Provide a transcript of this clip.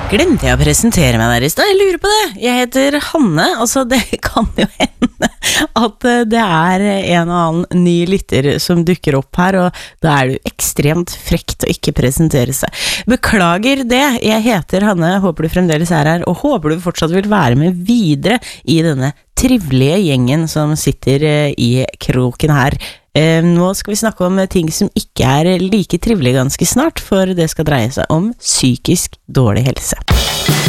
Glemte jeg å presentere meg der i sted? Jeg lurer på det. Jeg heter Hanne, altså det kan jo hende at det en og annen ny lytter som dukker opp her, og da det jo ekstremt frekt å ikke presentere seg. Beklager det, jeg heter Hanne, håper du fremdeles her, og håper du fortsatt vil være med videre i denne trivelige gjengen som sitter i kroken her. Nå skal vi snakke om ting som ikke like trivelige ganske snart, for det skal dreie seg om psykisk dårlig helse.